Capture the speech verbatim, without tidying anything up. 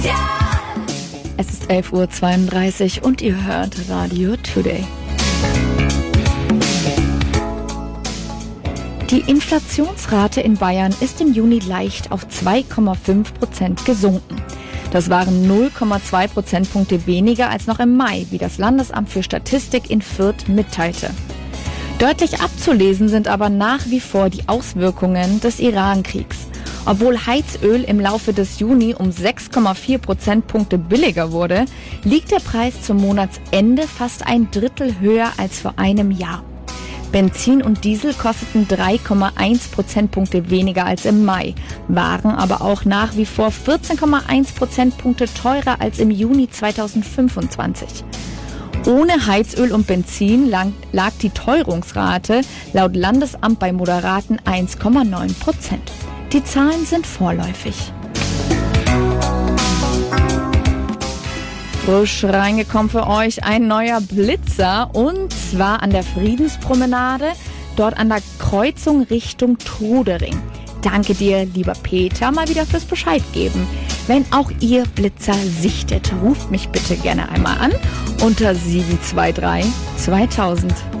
Es ist elf Uhr zweiunddreißig und ihr hört Radio Today. Die Inflationsrate in Bayern ist im Juni leicht auf zwei Komma fünf Prozent gesunken. Das waren null Komma zwei Prozentpunkte weniger als noch im Mai, wie das Landesamt für Statistik in Fürth mitteilte. Deutlich abzulesen sind aber nach wie vor die Auswirkungen des Iran-Kriegs. Obwohl Heizöl im Laufe des Juni um sechs Komma vier Prozentpunkte billiger wurde, liegt der Preis zum Monatsende fast ein Drittel höher als vor einem Jahr. Benzin und Diesel kosteten drei Komma eins Prozentpunkte weniger als im Mai, waren aber auch nach wie vor vierzehn Komma eins Prozentpunkte teurer als im Juni zweitausendfünfundzwanzig. Ohne Heizöl und Benzin lag die Teuerungsrate laut Landesamt bei moderaten eins Komma neun Prozent. Die Zahlen sind vorläufig. Frisch reingekommen für euch ein neuer Blitzer und zwar an der Friedenspromenade, dort an der Kreuzung Richtung Trudering. Danke dir, lieber Peter, mal wieder fürs Bescheid geben. Wenn auch ihr Blitzer sichtet, ruft mich bitte gerne einmal an unter sieben zwei drei zweitausend.